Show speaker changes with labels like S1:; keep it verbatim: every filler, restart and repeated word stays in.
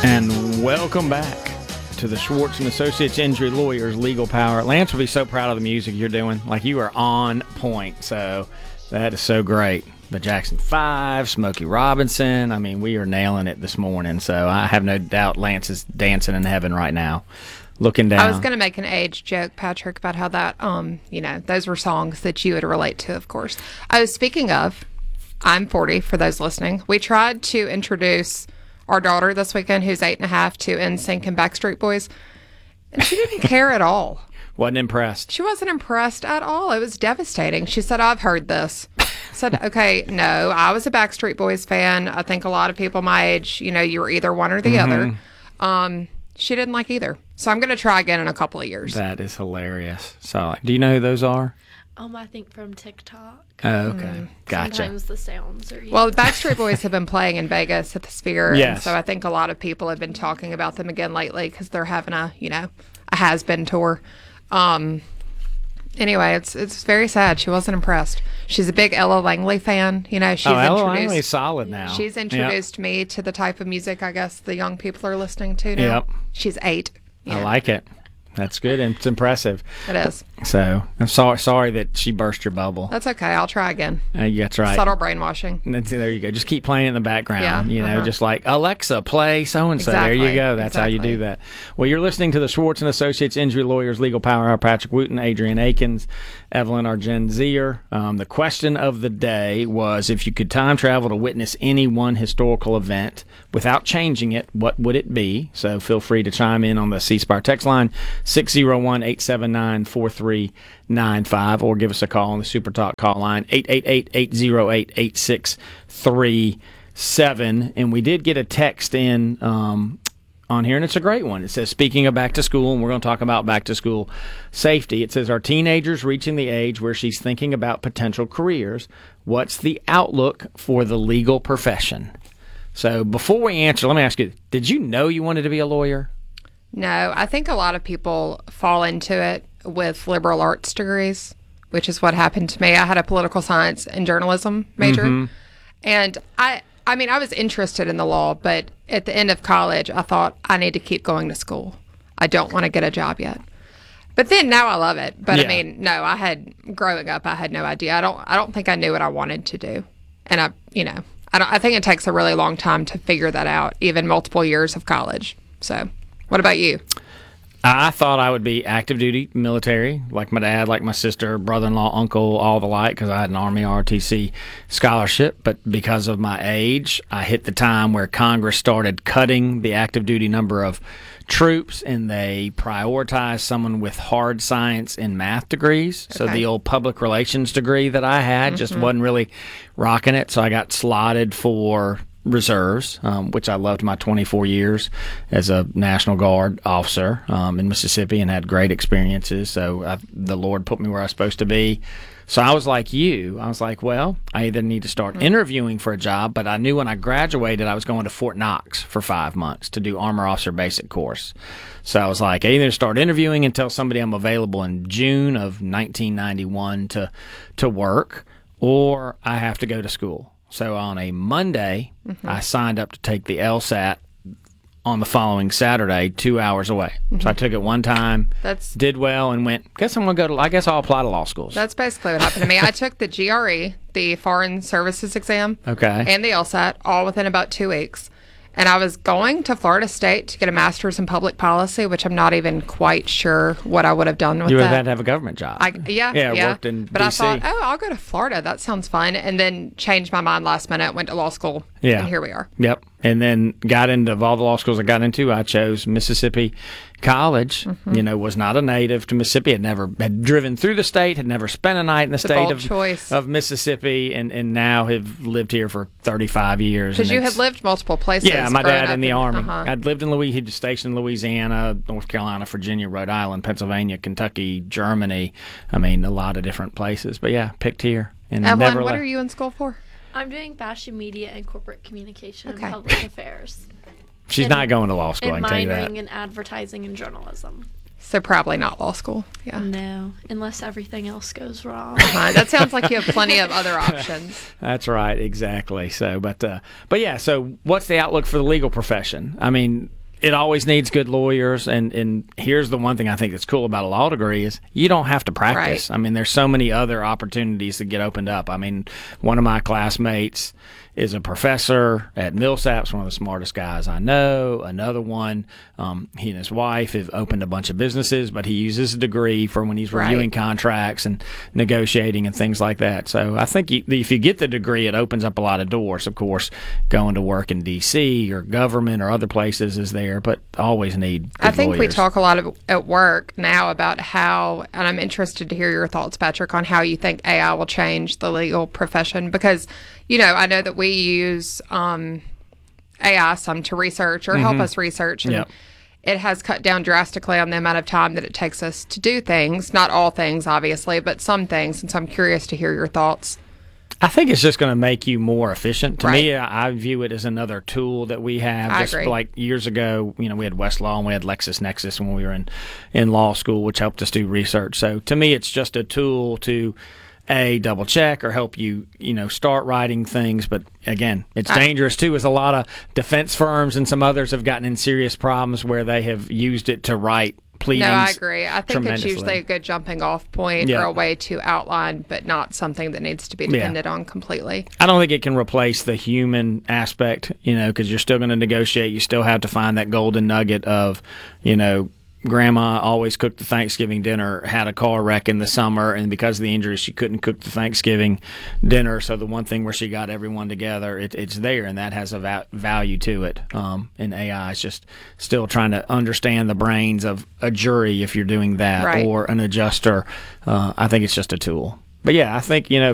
S1: And welcome back to the Schwartz and Associates Injury Lawyers Legal Power. Lance will be so proud of the music you're doing. Like, you are on point. So that is so great. The Jackson Five, Smokey Robinson. I mean, we are nailing it this morning. So I have no doubt Lance is dancing in heaven right now, looking down.
S2: I was going to make an age joke, Patrick, about how that, um, you know, those were songs that you would relate to, of course. Oh, speaking of, I'm forty, for those listening. We tried to introduce our daughter this weekend, who's eight and a half, to N Sync and Backstreet Boys, and she didn't care at all.
S1: Wasn't impressed.
S2: She wasn't impressed at all. It was devastating. She said, I've heard this. I said, okay, no, I was a Backstreet Boys fan. I think a lot of people my age, you know, you were either one or the
S1: Mm-hmm.
S2: other. Um, she didn't like either. So I'm going to try again in a couple of years.
S1: That is hilarious. So, do you know who those are?
S3: Um, I think from TikTok.
S1: Oh, okay. Mm. Gotcha.
S3: Sometimes the sounds are.
S2: Well, the Backstreet Boys have been playing in Vegas at the Sphere.
S1: Yes.
S2: And so I think a lot of people have been talking about them again lately because they're having a, you know, a has-been tour. Um, anyway, it's it's very sad. She wasn't impressed. She's a big Ella Langley fan. You know, she's
S1: oh, Ella
S2: introduced.
S1: Langley's solid now.
S2: She's introduced
S1: Yep.
S2: me to the type of music I guess the young people are listening to now.
S1: Yep.
S2: She's eight.
S1: I
S2: Yeah,
S1: like it. That's good, and it's impressive.
S2: it is.
S1: So I'm sorry, sorry that she burst your bubble.
S2: That's okay. I'll try again.
S1: Uh, that's right.
S2: Subtle brainwashing.
S1: That's, there you go. Just keep playing it in the background.
S2: Yeah,
S1: You know,
S2: uh-huh.
S1: just like, Alexa, play so-and-so. There you
S2: Exactly,
S1: go. That's how you do
S2: exactly.
S1: that. Well, you're listening to the Schwartz and Associates Injury Lawyers Legal Power Hour. Patrick Wooten, Adrian Akins, Evelyn Argenzier. Um, the question of the day was, if you could time travel to witness any one historical event without changing it, what would it be? So feel free to chime in on the C Spire text line, six oh one, eight seven nine, four three nine five, or give us a call on the Super Talk call line, eight eight eight, eight oh eight, eight six three seven. And we did get a text in um, on here, and it's a great one. It says, speaking of back to school, and we're going to talk about back to school safety, it says, are teenagers reaching the age where she's thinking about potential careers? What's the outlook for the legal profession? So before we answer, let me ask you, did you know you wanted to be a lawyer?
S2: No, I think a lot of people fall into it with liberal arts degrees, which is what happened to me. I had a political science and journalism major.
S1: Mm-hmm.
S2: And I I mean, I was interested in the law, but at the end of college, I thought I need to keep going to school. I don't want to get a job yet. But then now I love it. But
S1: Yeah.
S2: I mean, no, I had growing up, I had no idea. I don't I don't think I knew what I wanted to do. And I, you know, I don't I think it takes a really long time to figure that out, even multiple years of college. So, what about you?
S1: I thought I would be active duty military, like my dad, like my sister, brother-in-law, uncle, all the like, because I had an Army R O T C scholarship. But because of my age, I hit the time where Congress started cutting the active duty number of troops, and they prioritized someone with hard science and math degrees. So
S2: Okay.
S1: the old public relations degree that I had just wasn't really rocking it. So I got slotted for reserves, um, which I loved my twenty-four years as a National Guard officer um, in Mississippi, and had great experiences. So I, the Lord put me where I was supposed to be. So I was like you. I was like, well, I either need to start interviewing for a job, but I knew when I graduated I was going to Fort Knox for five months to do Armor Officer Basic Course. So I was like, I either start interviewing and tell somebody I'm available in June of nineteen ninety-one to to work, or I have to go to school. So on a Monday, mm-hmm. I signed up to take the LSAT on the following Saturday, two hours away. Mm-hmm. So I took it one time,
S2: That's
S1: did well, and went, guess I'm going to go to, I guess I'll apply to law schools.
S2: That's basically what happened to me. I took the G R E, the Foreign Services Exam,
S1: Okay.
S2: and the LSAT all within about two weeks. And I was going to Florida State to get a master's in public policy, which I'm not even quite sure what I would have done with
S1: You would
S2: that.
S1: have had to have a government job.
S2: I, yeah,
S1: Yeah,
S2: yeah.
S1: worked in
S2: But
S1: D
S2: I
S1: C.
S2: thought, oh, I'll go to Florida. That sounds fun. And then changed my mind last minute, went to law school.
S1: Yeah.
S2: And here we are.
S1: Yep. And then got into, of all the law schools I got into, I chose Mississippi College.
S2: Mm-hmm.
S1: You know, was not a native to Mississippi, had never had driven through the state, had never spent a night in the
S2: a
S1: state
S2: bold
S1: of,
S2: choice.
S1: of Mississippi, and, and now have lived here for thirty-five years.
S2: Because
S1: and
S2: you
S1: it's-
S2: had lived multiple places.
S1: Yeah, my
S2: growing
S1: dad
S2: up
S1: in the Army.
S2: Uh-huh.
S1: I'd lived in Louisiana, he was stationed in Louisiana, North Carolina, Virginia, Rhode Island, Pennsylvania, Kentucky, Germany. I mean, a lot of different places. But yeah, picked here. And
S2: Evelyn,
S1: never
S2: what
S1: left.
S2: are you in school for?
S3: I'm doing fashion media and corporate communication
S2: Okay.
S3: and public affairs.
S1: She's
S3: and-
S1: not going to law school, I
S3: And
S1: can tell you that.
S3: minoring in advertising and journalism.
S2: So probably not law school. Yeah.
S3: No, unless everything else goes wrong.
S2: Uh, that sounds like you have plenty of other options.
S1: That's right, exactly. So, but uh, but yeah. So, what's the outlook for the legal profession? I mean, it always needs good lawyers, and, and here's the one thing I think that's cool about a law degree is you don't have to practice.
S2: Right.
S1: I mean, there's so many other opportunities that get opened up. I mean, one of my classmates is a professor at Millsaps, one of the smartest guys I know. Another one, um, he and his wife have opened a bunch of businesses, but he uses a degree for when he's reviewing
S2: Right.
S1: contracts and negotiating and things like that. So I think you, if you get the degree, it opens up a lot of doors. Of course, going to work in D C or government or other places is there, but always need good
S2: I think we
S1: lawyers.
S2: talk a lot of, at work now about how, and I'm interested to hear your thoughts, Patrick, on how you think A I will change the legal profession. Because, you know, I know that we use um, A I some to research or help us research. And
S1: Yep.
S2: it has cut down drastically on the amount of time that it takes us to do things. Not all things, obviously, but some things. And so I'm curious to hear your thoughts.
S1: I think it's just going to make you more efficient. To me,
S2: Right.
S1: I I view it as another tool that we have.
S2: I
S1: Just
S2: agree.
S1: like years ago, you know, we had Westlaw and we had LexisNexis when we were in, in law school, which helped us do research. So to me, it's just a tool to a double check or help you, you know, start writing things. But again, it's dangerous too, as a lot of defense firms and some others have gotten in serious problems where they have used it to write pleadings.
S2: No, I agree. I think it's
S1: tremendously.
S2: usually a good jumping off point
S1: Yeah.
S2: or a way to outline, but not something that needs to be depended on completely.
S1: I don't think it can replace the human aspect, you know, because you're still going to negotiate. You still have to find that golden nugget of, you know, grandma always cooked the Thanksgiving dinner, had a car wreck in the summer, and because of the injuries, she couldn't cook the Thanksgiving dinner. So the one thing where she got everyone together, it, it's there, and that has a va- value to it. Um, and A I is just still trying to understand the brains of a jury if you're doing that,
S2: Right.
S1: or an adjuster. Uh, I think it's just a tool. But yeah, I think, you know,